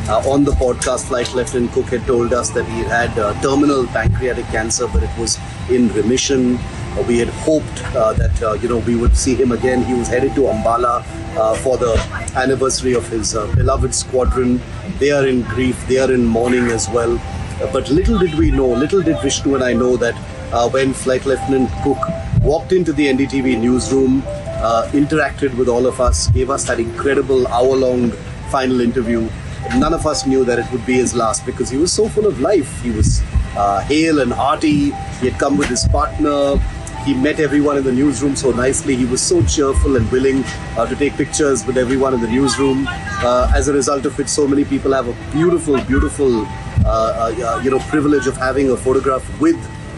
on the podcast, Flight Lieutenant Cook had told us that he had terminal pancreatic cancer, but it was in remission. We had hoped that we would see him again. He was headed to Ambala for the anniversary of his beloved squadron. They are in grief, they are in mourning as well. But little did we know, little did Vishnu and I know that when Flight Lieutenant Cook walked into the NDTV newsroom, interacted with all of us, gave us that incredible hour-long final interview. None of us knew that it would be his last because he was so full of life. He was hale and hearty. He had come with his partner. He met everyone in the newsroom so nicely. He was so cheerful and willing to take pictures with everyone in the newsroom. As a result of which, so many people have a beautiful, beautiful, privilege of having a photograph with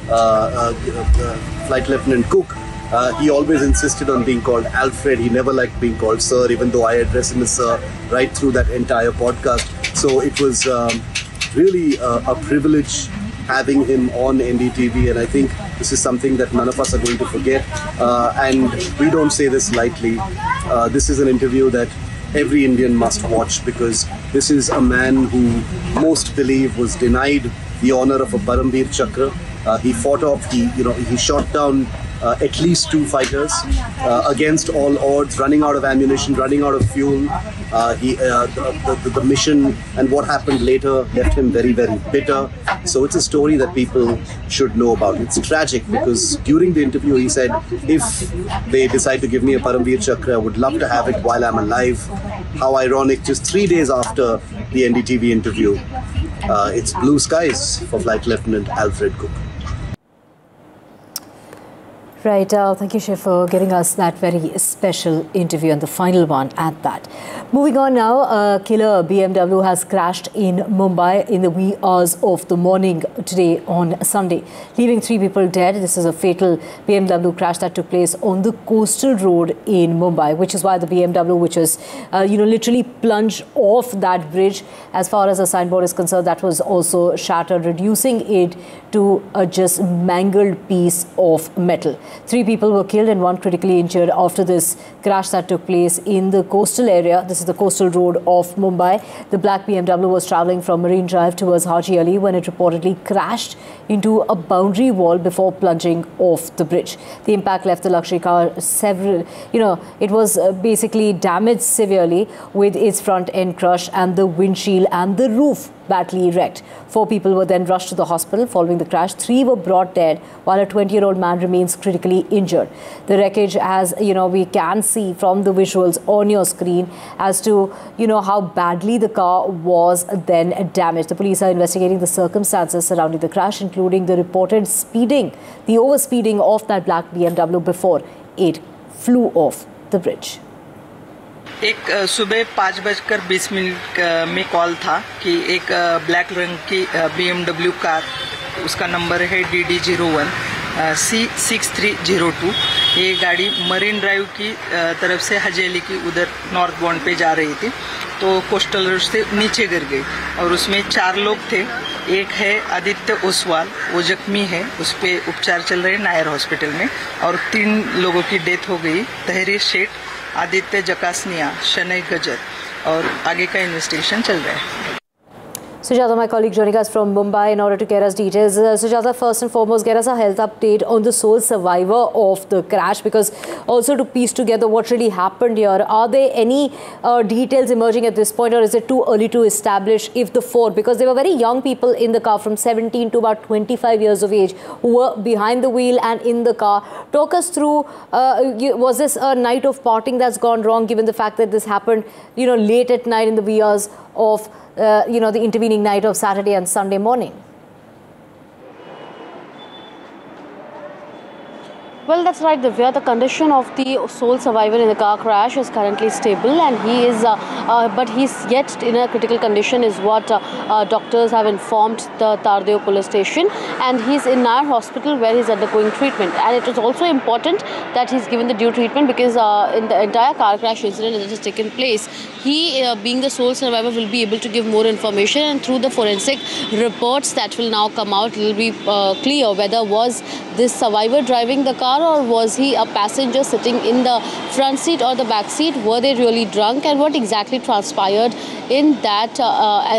Flight Lieutenant Cook. He always insisted on being called Alfred. He never liked being called Sir, even though I addressed him as Sir right through that entire podcast. So it was really a privilege having him on NDTV, and I think this is something that none of us are going to forget. And we don't say this lightly. This is an interview that every Indian must watch because this is a man who most believe was denied the honor of a Paramveer Chakra. He fought off, he shot down at least 2 fighters against all odds, running out of ammunition, running out of fuel. The mission and what happened later left him very, very bitter. So it's a story that people should know about. It's tragic because during the interview he said, if they decide to give me a Paramveer Chakra, I would love to have it while I'm alive. How ironic, just 3 days after the NDTV interview. It's blue skies for Flight Lieutenant Alfred Cook. Right, thank you, Chef, for giving us that very special interview and the final one at that. Moving on now, a killer BMW has crashed in Mumbai in the wee hours of the morning today on Sunday, leaving 3 people dead. This is a fatal BMW crash that took place on the coastal road in Mumbai, which is why the BMW, which was, literally plunged off that bridge. As far as the signboard is concerned, that was also shattered, reducing it to a just mangled piece of metal. 3 people were killed and 1 critically injured after this crash that took place in the coastal area. This is the coastal road of Mumbai. The black BMW was travelling from Marine Drive towards Haji Ali when it reportedly crashed into a boundary wall before plunging off the bridge. The impact left the luxury car it was basically damaged severely with its front end crushed and the windshield and the roof badly wrecked. 4 people were then rushed to the hospital following the crash. 3 were brought dead, while a 20-year-old man remains critically injured. The wreckage, as we can see from the visuals on your screen, as to how badly the car was then damaged. The police are investigating the circumstances surrounding the crash, including the reported speeding, the overspeeding of that black BMW before it flew off the bridge. एक सुबह 5:20 में call था कि एक black रंग की BMW car, उसका number है DD01 C6302। ये गाड़ी मरीन ड्राइव की तरफ से हजेली की उधर नॉर्थ बाउंड पे जा रही थी, तो कोस्टल रोड से नीचे गिर गई और उसमें 4 लोग थे। एक है आदित्य ओसवाल, वो जख्मी है, उस पर उपचार चल रहे हैं नायर हॉस्पिटल में, और 3 लोगों की डेथ हो गई, तहरीर शेख, आदित्य जकासनिया, शनई गजर, और आगे का इन्वेस्टिगेशन चल रहा है। Sujata, my colleague, joining us from Mumbai in order to get us details. Sujata, first and foremost, get us a health update on the sole survivor of the crash, because also to piece together what really happened here. Are there any details emerging at this point, or is it too early to establish if the 4, because they were very young people in the car from 17 to about 25 years of age, who were behind the wheel and in the car. Talk us through, was this a night of partying that's gone wrong, given the fact that this happened, late at night in the wee hours of the intervening night of Saturday and Sunday morning? Well, that's right, Divya. The condition of the sole survivor in the car crash is currently stable, and he is, but he's yet in a critical condition, is what doctors have informed the Tardeo police station, and he's in Nair hospital where he's undergoing treatment. And it is also important that he's given the due treatment, because in the entire car crash incident that has taken place, he, being the sole survivor, will be able to give more information, and through the forensic reports that will now come out, it will be clear whether was this survivor driving the car, or was he a passenger sitting in the front seat or the back seat? Were they really drunk, and what exactly transpired in that